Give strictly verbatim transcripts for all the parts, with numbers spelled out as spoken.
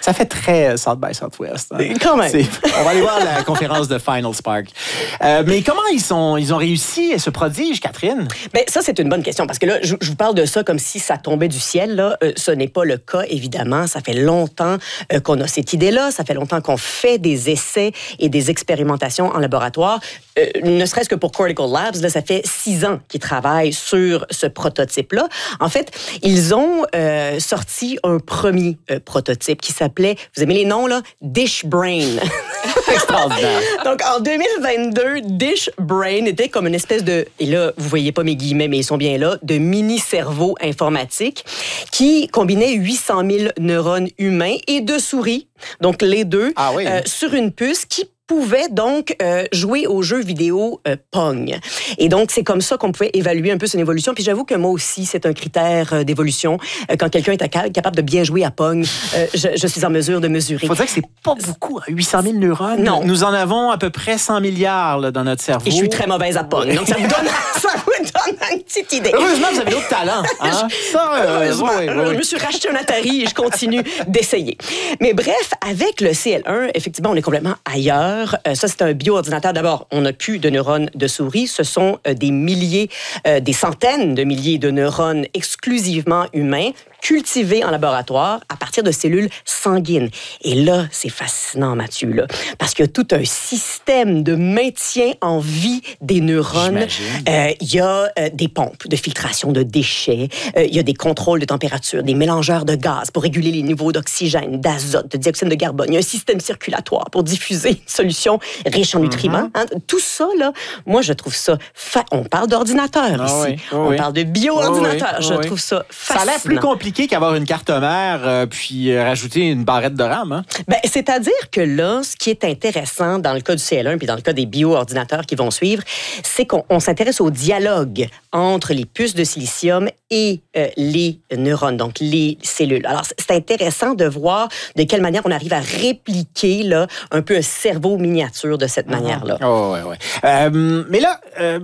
Ça fait très South by Southwest. Hein? Quand même. C'est, on va aller voir la conférence de Final Spark. Euh, mais comment ils, sont, ils ont réussi ce prodige, Catherine? Bien, ça, c'est une bonne question parce que là, je, je vous parle de ça comme si ça tombait du ciel. Là. Euh, ce n'est pas le cas, évidemment. Ça fait longtemps euh, qu'on a cette idée-là. Ça fait longtemps qu'on fait des essais et des expérimentations en laboratoire. Euh, ne serait-ce que pour Cortical Labs, là, ça fait six ans qu'ils travaillent sur ce prototype-là. En fait, ils ont euh, sorti un premier euh, prototype qui s'appelait, vous aimez les noms, là? Dish Brain. Extraordinaire. Donc, en deux mille vingt-deux, Dish Brain était comme une espèce de, et là, vous voyez pas mes guillemets, mais ils sont bien là, de mini-cerveau informatique qui combinait huit cent mille neurones humains et de souris, donc les deux, ah oui. euh, sur une puce qui pouvait donc euh, jouer aux jeux vidéo euh, Pong. Et donc, c'est comme ça qu'on pouvait évaluer un peu son évolution. Puis j'avoue que moi aussi, c'est un critère euh, d'évolution. Euh, quand quelqu'un est à, capable de bien jouer à Pong, euh, je, je suis en mesure de mesurer. Il faut dire que c'est pas beaucoup, huit cent mille neurones. Non. Nous en avons à peu près cent milliards là, dans notre cerveau. Et je suis très mauvaise à Pong. Donc, ça vous donne, ça vous donne une petite idée. Heureusement, vous avez d'autres talents. Hein? Ça, euh, Heureusement. ouais, ouais, ouais. Je me suis racheté un Atari et je continue d'essayer. Mais bref, avec le C L un, effectivement, on est complètement ailleurs. Euh, ça, c'est un bioordinateur. D'abord, on n'a plus de neurones de souris. Ce sont euh, des milliers, euh, des centaines de milliers de neurones exclusivement humains, cultivés en laboratoire à partir de cellules sanguines. Et là, c'est fascinant, Mathieu, là, parce qu'il y a tout un système de maintien en vie des neurones. Euh, il y a euh, des pompes de filtration de déchets. Euh, il y a des contrôles de température, des mélangeurs de gaz pour réguler les niveaux d'oxygène, d'azote, de dioxyde de carbone. Il y a un système circulatoire pour diffuser une solution riche en nutriments. Mm-hmm. Hein? Tout ça, là, moi, je trouve ça... Fa... On parle d'ordinateur ah, ici. Oui, oui, on oui. parle de bio-ordinateur. Oui, je oui. trouve ça fascinant. Ça a l'air plus compliqué qu'avoir une carte mère euh, puis euh, rajouter une barrette de RAM. Hein? Ben, c'est-à-dire que là, ce qui est intéressant dans le cas du C L un puis dans le cas des bio-ordinateurs qui vont suivre, c'est qu'on on s'intéresse au dialogue entre les puces de silicium et euh, les neurones, donc les cellules. Alors, c'est intéressant de voir de quelle manière on arrive à répliquer là, un peu un cerveau miniature de cette Mm-hmm. manière-là. Oh, ouais, ouais. Euh, mais là... Euh...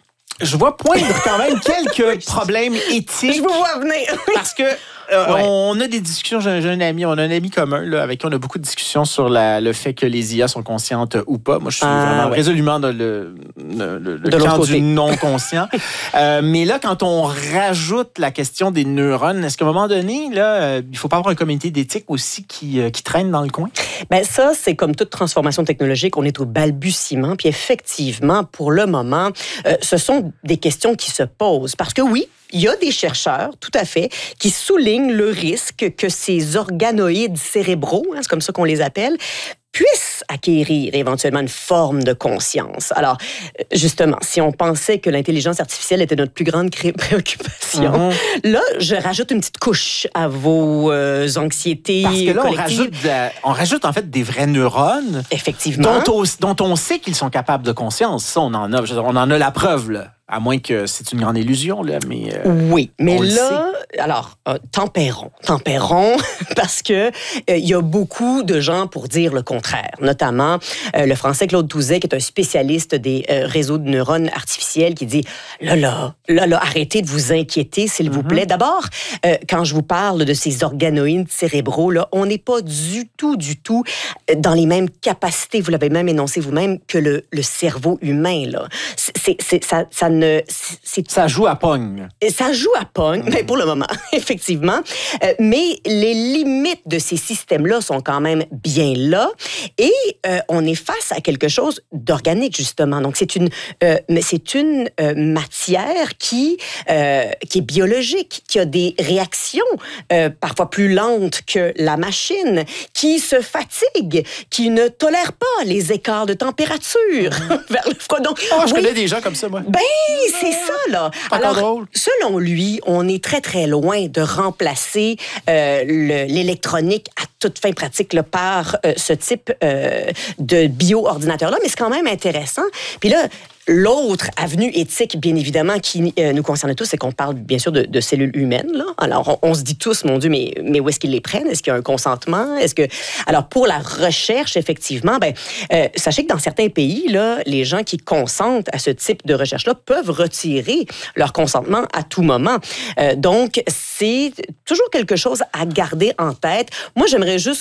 Je vois poindre quand même quelques problèmes éthiques. Je vous vois venir. Parce que euh, ouais. on a des discussions, j'ai, j'ai un ami, on a un ami commun là, avec qui on a beaucoup de discussions sur la, le fait que les I A sont conscientes ou pas. Moi, je suis ah, vraiment ouais. résolument dans le, le, le, le camp du non-conscient. euh, mais là, quand on rajoute la question des neurones, est-ce qu'à un moment donné, là, euh, il ne faut pas avoir un comité d'éthique aussi qui, euh, qui traîne dans le coin? Bien, ça, c'est comme toute transformation technologique, on est au balbutiement. Puis effectivement, pour le moment, euh, ce sont des questions qui se posent. Parce que oui, il y a des chercheurs, tout à fait, qui soulignent le risque que ces organoïdes cérébraux, hein, c'est comme ça qu'on les appelle, puissent acquérir éventuellement une forme de conscience. Alors, justement, si on pensait que l'intelligence artificielle était notre plus grande cré- préoccupation, mm-hmm. là, je rajoute une petite couche à vos euh, anxiétés Parce que là, on collectives. rajoute, de, on rajoute en fait des vrais neurones. Effectivement. Dont on, dont on sait qu'ils sont capables de conscience. Ça, on en a, on en a la preuve, là. À moins que c'est une grande illusion, là, mais... Euh, oui, mais là, alors, euh, tempérons, tempérons, parce que il euh, y a beaucoup de gens pour dire le contraire, notamment euh, le Français Claude Touzet, qui est un spécialiste des euh, réseaux de neurones artificiels, qui dit, là, là, là, là, arrêtez de vous inquiéter, s'il mm-hmm. vous plaît. D'abord, euh, quand je vous parle de ces organoïdes cérébraux, là, on n'est pas du tout, du tout dans les mêmes capacités, vous l'avez même énoncé vous-même, que le, le cerveau humain, là. C'est, c'est, ça, ça ne C'est... Ça joue à Pong. Ça joue à Pong, mmh. mais pour le moment, effectivement. Euh, mais les limites de ces systèmes-là sont quand même bien là. Et euh, on est face à quelque chose d'organique, justement. Donc, c'est une, euh, mais c'est une euh, matière qui, euh, qui est biologique, qui a des réactions euh, parfois plus lentes que la machine, qui se fatigue, qui ne tolère pas les écarts de température mmh. vers le froid. Donc, oh, je oui, connais des gens comme ça, moi. Ben, c'est ça, là. Pas Alors, drôle. selon lui, on est très, très loin de remplacer euh, le, l'électronique à toute fin pratique là, par euh, ce type euh, de bio-ordinateur-là, mais c'est quand même intéressant. Puis là, l'autre avenue éthique, bien évidemment, qui euh, nous concerne tous, c'est qu'on parle bien sûr de, de cellules humaines. Là. Alors, on, on se dit tous, mon Dieu, mais, mais où est-ce qu'ils les prennent? Est-ce qu'il y a un consentement? Est-ce que... Alors, pour la recherche, effectivement, ben, euh, sachez que dans certains pays, là, les gens qui consentent à ce type de recherche-là peuvent retirer leur consentement à tout moment. Euh, donc, c'est toujours quelque chose à garder en tête. Moi, j'aimerais juste